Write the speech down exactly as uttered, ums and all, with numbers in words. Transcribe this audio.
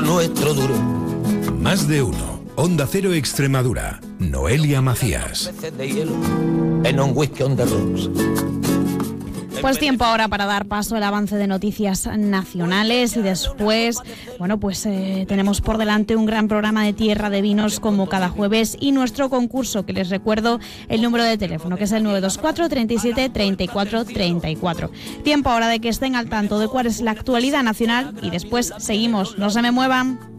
nuestro duro. Más de uno. Onda Cero Extremadura. Noelia Macías. De hielo en un whisky on the rocks. Pues tiempo ahora para dar paso al avance de noticias nacionales y después, bueno, pues eh, tenemos por delante un gran programa de Tierra de Vinos como cada jueves y nuestro concurso, que les recuerdo el número de teléfono, que es el nueve dos cuatro, treinta y siete, treinta y cuatro, treinta y cuatro. Tiempo ahora de que estén al tanto de cuál es la actualidad nacional y después seguimos, no se me muevan.